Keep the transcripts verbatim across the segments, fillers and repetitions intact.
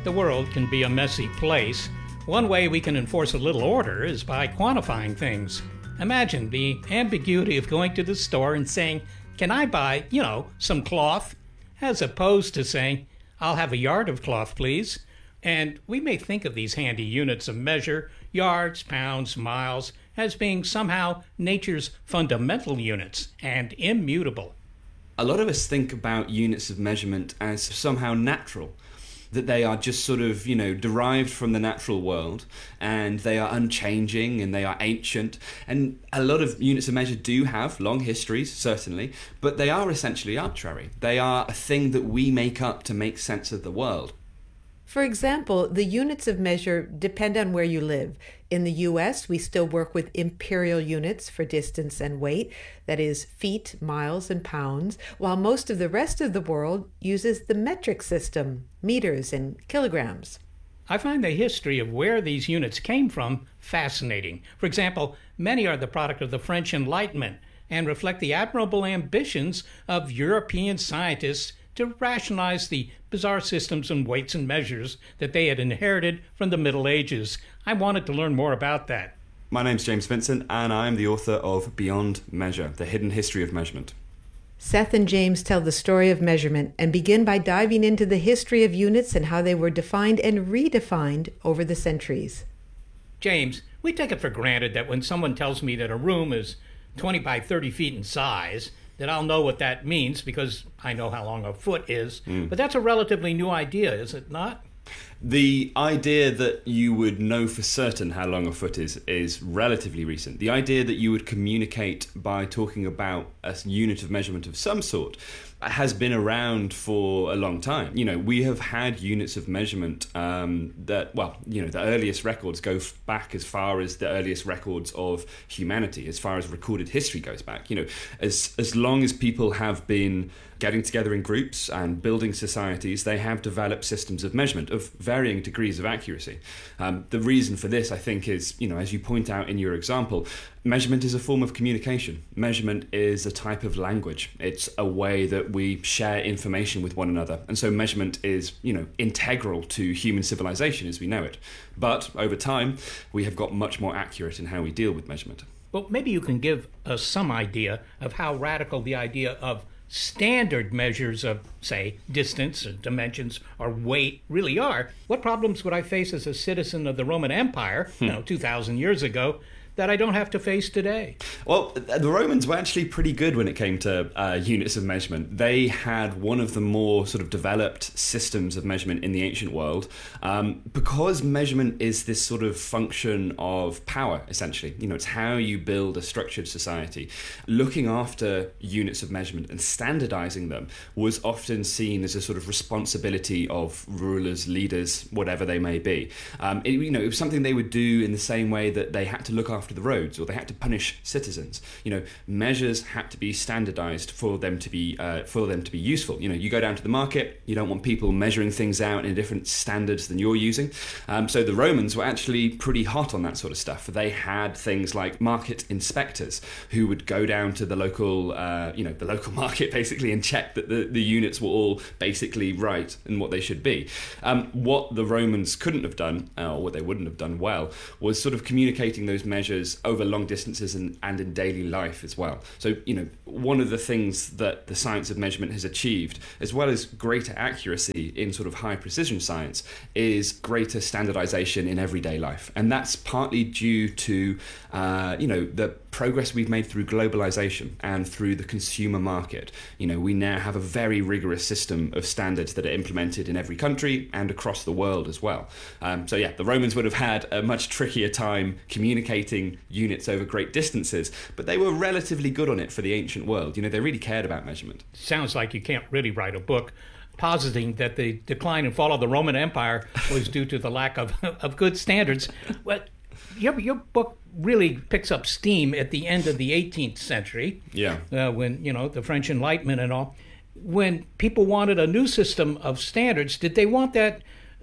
The world can be a messy place. One way we can enforce a little order is by quantifying things. Imagine the ambiguity of going to the store and saying, "Can I buy, you know, some cloth?" as opposed to saying, "I'll have a yard of cloth, please." And we may think of these handy units of measure, yards, pounds, miles, as being somehow nature's fundamental units and immutable. A lot of us think about units of measurement as somehow natural, that they are just sort of, you know, derived from the natural world, and they are unchanging and they are ancient. And a lot of units of measure do have long histories, certainly, but they are essentially arbitrary. They are a thing that we make up to make sense of the world. For example, the units of measure depend on where you live. In the U S, we still work with imperial units for distance and weight, that is, feet, miles, and pounds, while most of the rest of the world uses the metric system, meters and kilograms. I find the history of where these units came from fascinating. For example, many are the product of the French Enlightenment and reflect the admirable ambitions of European scientists to rationalize the bizarre systems and weights and measures that they had inherited from the Middle Ages. I wanted to learn more about that. My name's James Vincent, and I'm the author of Beyond Measure, The Hidden History of Measurement. Seth and James tell the story of measurement and begin by diving into the history of units and how they were defined and redefined over the centuries. James, we take it for granted that when someone tells me that a room is twenty by thirty feet in size, that I'll know what that means because I know how long a foot is. Mm. But that's a relatively new idea, is it not? The idea that you would know for certain how long a foot is is relatively recent. The idea that you would communicate by talking about a unit of measurement of some sort has been around for a long time. You know, we have had units of measurement um, that, well, you know, the earliest records go f- back as far as the earliest records of humanity, as far as recorded history goes back. You know, as as long as people have been getting together in groups and building societies, they have developed systems of measurement of varying degrees of accuracy. Um, the reason for this, I think, is, you know, as you point out in your example, measurement is a form of communication. Measurement is a type of language. It's a way that we share information with one another. And so measurement is, you know, integral to human civilization as we know it. But over time, we have got much more accurate in how we deal with measurement. Well, maybe you can give us some idea of how radical the idea of standard measures of, say, distance or dimensions or weight really are. What problems would I face as a citizen of the Roman Empire, hmm. you know, two thousand years ago, that I don't have to face today? Well, the Romans were actually pretty good when it came to uh, units of measurement. They had one of the more sort of developed systems of measurement in the ancient world, um, because measurement is this sort of function of power, essentially. You know, it's how you build a structured society. Looking after units of measurement and standardizing them was often seen as a sort of responsibility of rulers, leaders, whatever they may be. Um, it, you know, it was something they would do in the same way that they had to look after the roads, or they had to punish citizens. You know, measures had to be standardized for them to be uh, for them to be useful. You know, you go down to the market, you don't want people measuring things out in different standards than you're using. Um, so the Romans were actually pretty hot on that sort of stuff. They had things like market inspectors who would go down to the local, uh, you know, the local market basically and check that the, the units were all basically right and what they should be. Um, what the Romans couldn't have done, uh, or what they wouldn't have done well, was sort of communicating those measures over long distances and, and in daily life as well. So, you know, one of the things that the science of measurement has achieved, as well as greater accuracy in sort of high precision science, is greater standardization in everyday life. And that's partly due to, uh, you know, the progress we've made through globalization and through the consumer market. You know, we now have a very rigorous system of standards that are implemented in every country and across the world as well. Um, so yeah, the Romans would have had a much trickier time communicating units over great distances, but they were relatively good on it for the ancient world. You know, they really cared about measurement. Sounds like you can't really write a book positing that the decline and fall of the Roman Empire was due to the lack of, of good standards. Well, your, your book really picks up steam at the end of the eighteenth century. Yeah. Uh, when, you know, the French Enlightenment and all. When people wanted a new system of standards, did they want that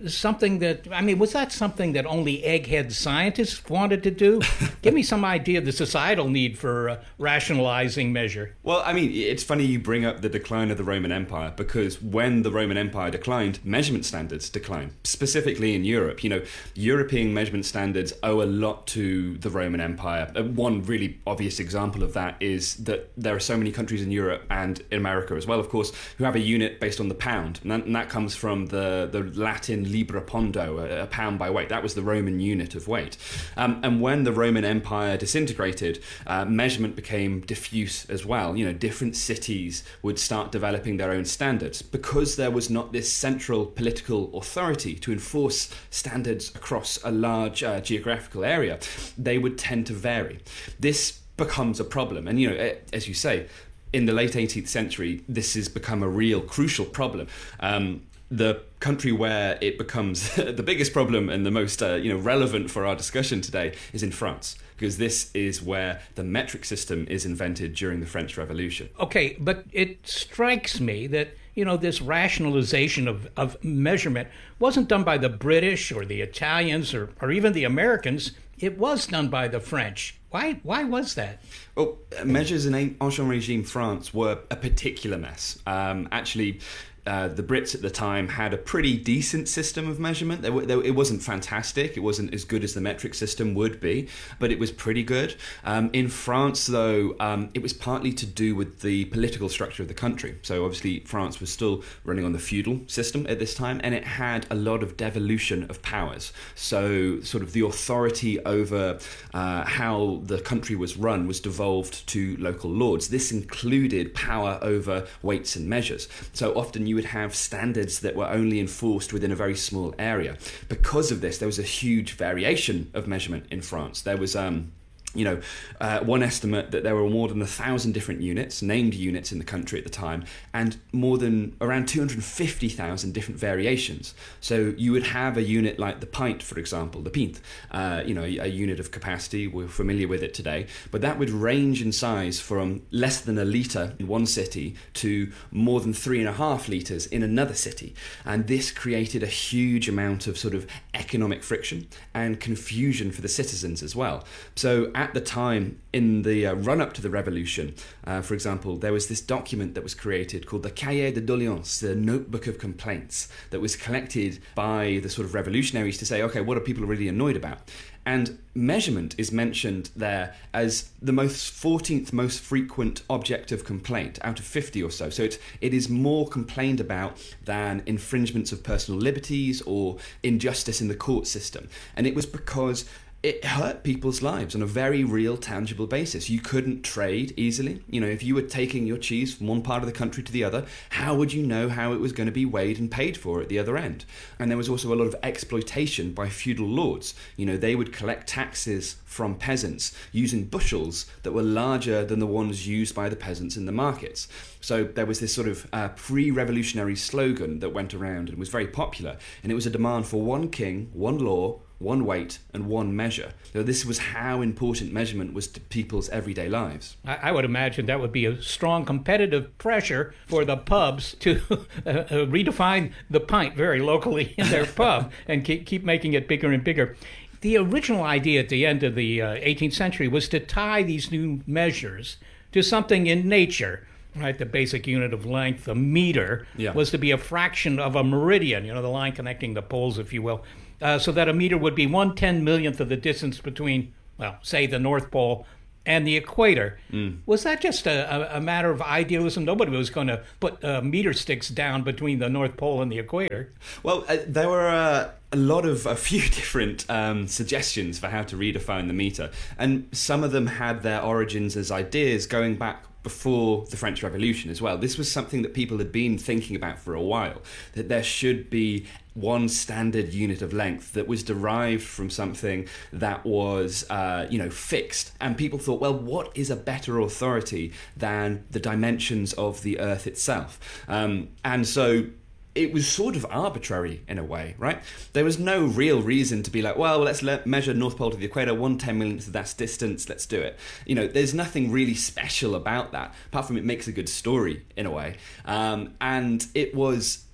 something that, I mean, was that something that only egghead scientists wanted to do? Give me some idea of the societal need for uh, rationalizing measure. Well, I mean, it's funny you bring up the decline of the Roman Empire, because when the Roman Empire declined, measurement standards declined, specifically in Europe. You know, European measurement standards owe a lot to the Roman Empire. Uh, one really obvious example of that is that there are so many countries in Europe and in America as well, of course, who have a unit based on the pound. And that, and that comes from the, the Latin libra pondo, a, a pound by weight. That was the Roman unit of weight. Um, and when the Roman Empire disintegrated, uh, measurement became diffuse as well. You know, different cities would start developing their own standards because there was not this central political authority to enforce standards across a large uh, geographical area. They would tend to vary. This becomes a problem. And, you know, as you say, in the late eighteenth century, this has become a real crucial problem. Um, The country where it becomes the biggest problem and the most uh, you know relevant for our discussion today is in France, because this is where the metric system is invented during the French Revolution. Okay, but it strikes me that, you know, this rationalization of, of measurement wasn't done by the British or the Italians or, or even the Americans. It was done by the French. Why Why was that? Well, measures in Ancient Regime France were a particular mess. Um, actually, Uh, the Brits at the time had a pretty decent system of measurement. They were, they, it wasn't fantastic. It wasn't as good as the metric system would be, but it was pretty good. Um, in France, though, um, it was partly to do with the political structure of the country. So obviously France was still running on the feudal system at this time, and it had a lot of devolution of powers. So sort of the authority over uh, how the country was run was devolved to local lords. This included power over weights and measures. So often you would have standards that were only enforced within a very small area. Because of this, there was a huge variation of measurement in France. There was um, you know, uh, one estimate that there were more than a thousand different units, named units in the country at the time, and more than around two hundred fifty thousand different variations. So you would have a unit like the pint, for example, the pint, uh, you know, a, a unit of capacity. We're familiar with it today, but that would range in size from less than a litre in one city to more than three and a half litres in another city. And this created a huge amount of sort of economic friction and confusion for the citizens as well. So at the time, in the uh, run-up to the revolution, uh, for example, there was this document that was created called the Cahier de Doléances, the Notebook of Complaints, that was collected by the sort of revolutionaries to say, okay, what are people really annoyed about? And measurement is mentioned there as the most fourteenth most frequent object of complaint out of fifty or so. So it, it is more complained about than infringements of personal liberties or injustice in the court system. And it was because it hurt people's lives on a very real, tangible basis. You couldn't trade easily. You know, if you were taking your cheese from one part of the country to the other, how would you know how it was going to be weighed and paid for at the other end? And there was also a lot of exploitation by feudal lords. You know, they would collect taxes from peasants using bushels that were larger than the ones used by the peasants in the markets. So there was this sort of uh, pre-revolutionary slogan that went around and was very popular. And it was a demand for one king, one law, one weight, and one measure. So this was how important measurement was to people's everyday lives. I, I would imagine that would be a strong competitive pressure for the pubs to uh, uh, redefine the pint very locally in their pub and keep, keep making it bigger and bigger. The original idea at the end of the uh, eighteenth century was to tie these new measures to something in nature. Right, the basic unit of length, the meter, yeah. was to be a fraction of a meridian, you know, the line connecting the poles, if you will, uh, so that a meter would be one ten millionth of the distance between, well, say, the North Pole and the equator. Mm. Was that just a, a matter of idealism? Nobody was going to put uh, meter sticks down between the North Pole and the equator. Well, uh, there were uh, a lot of, a few different um, suggestions for how to redefine the meter. And some of them had their origins as ideas going back before the French Revolution as well. This was something that people had been thinking about for a while, that there should be one standard unit of length that was derived from something that was, uh, you know, fixed. And people thought, well, what is a better authority than the dimensions of the Earth itself? Um, and so it was sort of arbitrary in a way, right? There was no real reason to be like, well, let's let measure North Pole to the equator, one ten millionth of that distance, let's do it. You know, there's nothing really special about that, apart from it makes a good story in a way. Um, and it was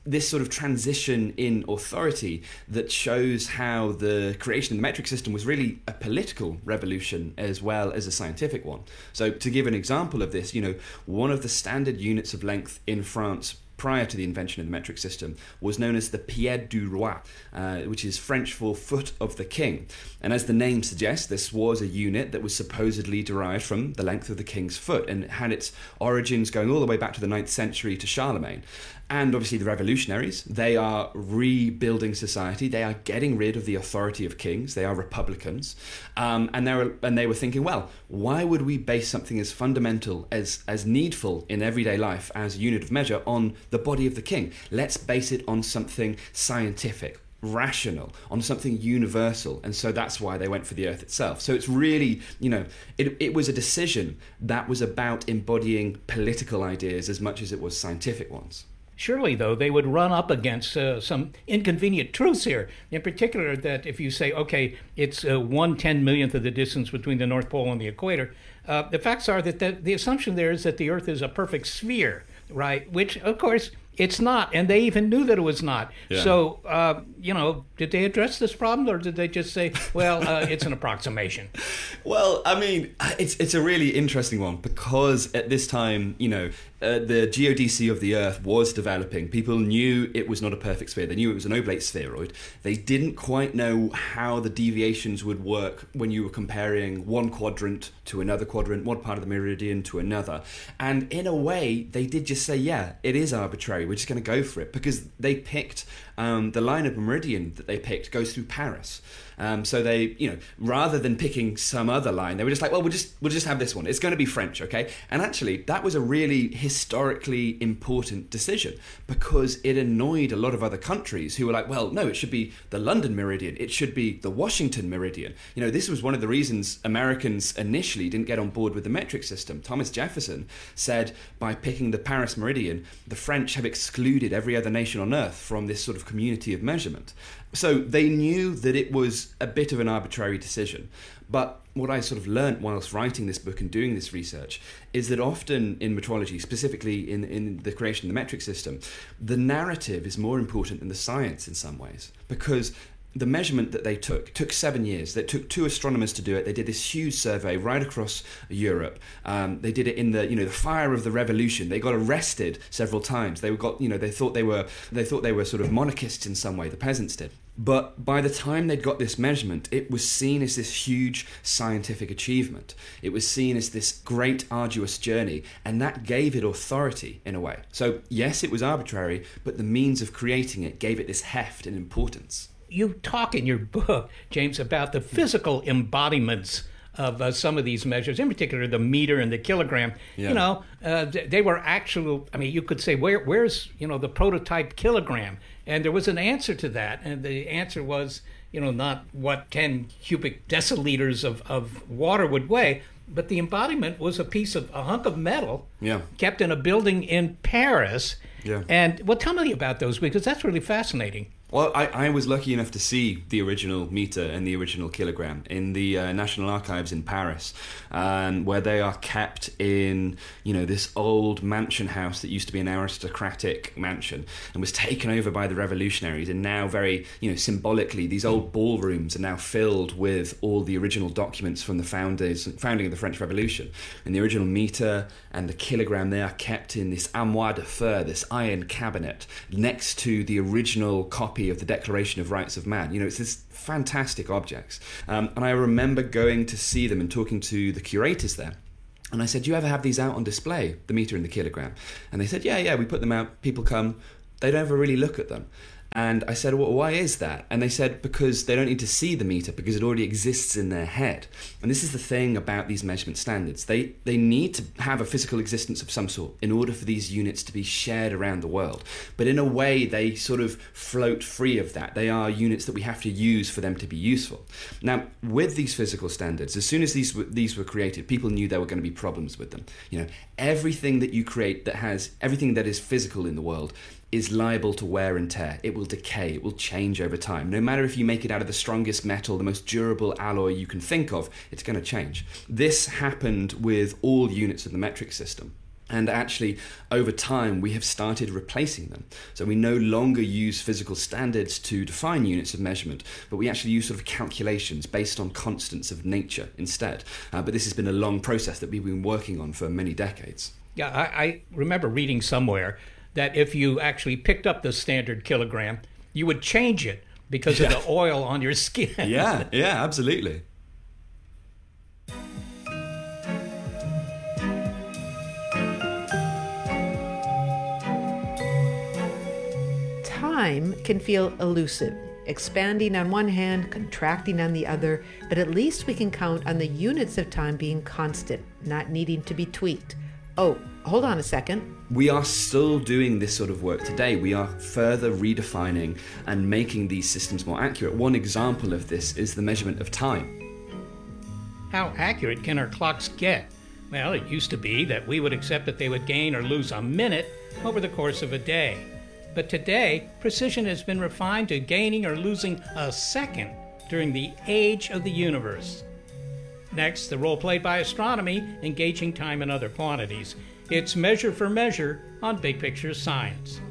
this sort of transition in authority that shows how the creation of the metric system was really a political revolution as well as a scientific one. So to give an example of this, you know, one of the standard units of length in France prior to the invention of the metric system was known as the pied du roi, uh, which is French for foot of the king. And as the name suggests, this was a unit that was supposedly derived from the length of the king's foot, and it had its origins going all the way back to the ninth century to Charlemagne. And obviously the revolutionaries, they are rebuilding society. They are getting rid of the authority of kings. They are republicans. Um, and, they were, and they were thinking, well, why would we base something as fundamental, as, as needful in everyday life as a unit of measure on the body of the king? Let's base it on something scientific, rational, on something universal. And so that's why they went for the earth itself. So it's really, you know, it, it was a decision that was about embodying political ideas as much as it was scientific ones. Surely, though, they would run up against uh, some inconvenient truths here. In particular, that if you say, okay, it's uh, one ten millionth of the distance between the North Pole and the equator, uh, the facts are that the, the assumption there is that the Earth is a perfect sphere, right? Which, of course, it's not, and they even knew that it was not. Yeah. So, uh, you know, did they address this problem, or did they just say, well, uh, it's an approximation? Well, I mean, it's it's a really interesting one, because at this time, you know, uh, the geodesy of the Earth was developing. People knew it was not a perfect sphere. They knew it was an oblate spheroid. They didn't quite know how the deviations would work when you were comparing one quadrant to another quadrant, one part of the meridian to another. And in a way, they did just say, yeah, it is arbitrary. We're just going to go for it, because they picked um, the line of meridian that they picked goes through Paris. Um, so they, you know, rather than picking some other line, they were just like, well, we'll just we'll just have this one. It's going to be French, okay? And actually, that was a really historically important decision, because it annoyed a lot of other countries who were like, well, no, it should be the London meridian. It should be the Washington meridian. You know, this was one of the reasons Americans initially didn't get on board with the metric system. Thomas Jefferson said, by picking the Paris meridian, the French have excluded every other nation on earth from this sort of community of measurement. So they knew that it was a bit of an arbitrary decision. But what I sort of learnt whilst writing this book and doing this research is that often in metrology, specifically in, in the creation of the metric system, the narrative is more important than the science in some ways. Because the measurement that they took took seven years. They took two astronomers to do it. They did this huge survey right across Europe. Um, they did it in the, you know, the fire of the revolution. They got arrested several times. They got, you know, they thought they were, they thought they were sort of monarchists in some way. The peasants did. But by the time they'd got this measurement, it was seen as this huge scientific achievement. It was seen as this great, arduous journey, and that gave it authority in a way. So yes, it was arbitrary, but the means of creating it gave it this heft and importance. You talk in your book, James, about the physical embodiments of uh, some of these measures, in particular the meter and the kilogram. Yeah. You know, uh, they were actual, I mean, you could say, where, where's, you know, the prototype kilogram? And there was an answer to that. And the answer was, you know, not what ten cubic deciliters of, of water would weigh, but the embodiment was a piece of, a hunk of metal yeah. kept in a building in Paris. Yeah. And, well, tell me about those, because that's really fascinating. Well, I, I was lucky enough to see the original meter and the original kilogram in the uh, National Archives in Paris, um, where they are kept in, you know, this old mansion house that used to be an aristocratic mansion and was taken over by the revolutionaries. And now, very, you know, symbolically, these old ballrooms are now filled with all the original documents from the founders, founding of the French Revolution. And the original meter and the kilogram, they are kept in this armoire de fer, this iron cabinet, next to the original copy of the Declaration of Rights of Man. You know, it's this fantastic objects. Um, and I remember going to see them and talking to the curators there. And I said, do you ever have these out on display, the meter and the kilogram? And they said, yeah, yeah, we put them out. People come. They don't ever really look at them. And I said, well, why is that? And they said, because they don't need to see the meter, because it already exists in their head. And this is the thing about these measurement standards. They they need to have a physical existence of some sort in order for these units to be shared around the world. But in a way, they sort of float free of that. They are units that we have to use for them to be useful. Now, with these physical standards, as soon as these were, these were created, people knew there were going to be problems with them. You know, everything that you create that has, everything that is physical in the world is liable to wear and tear. It will decay, it will change over time. No matter if you make it out of the strongest metal, the most durable alloy you can think of, it's going to change. This happened with all units of the metric system. And actually, over time, we have started replacing them. So we no longer use physical standards to define units of measurement, but we actually use sort of calculations based on constants of nature instead. Uh, but this has been a long process that we've been working on for many decades. Yeah, I, I remember reading somewhere that if you actually picked up the standard kilogram, you would change it because yeah. of the oil on your skin. yeah, yeah, absolutely. Time can feel elusive, expanding on one hand, contracting on the other, but at least we can count on the units of time being constant, not needing to be tweaked. Oh, hold on a second. We are still doing this sort of work today. We are further redefining and making these systems more accurate. One example of this is the measurement of time. How accurate can our clocks get? Well, it used to be that we would accept that they would gain or lose a minute over the course of a day. But today, precision has been refined to gaining or losing a second during the age of the universe. Next, the role played by astronomy, engaging time in other quantities. It's measure for measure on Big Picture Science.